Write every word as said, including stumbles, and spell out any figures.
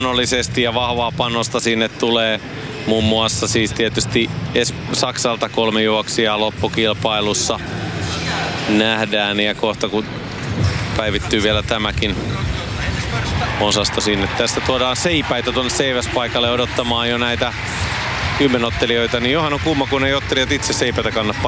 luonnollisesti ja vahvaa panosta sinne tulee. Muun muassa siis tietysti Saksalta kolme juoksijaa loppukilpailussa nähdään ja kohta kun päivittyy vielä tämäkin osasto sinne. Tästä tuodaan seipäitä tuonne seiväspaikalle odottamaan jo näitä kymmenottelijoita, niin johan on kumma kun ei ottelijat itse seipäitä kanna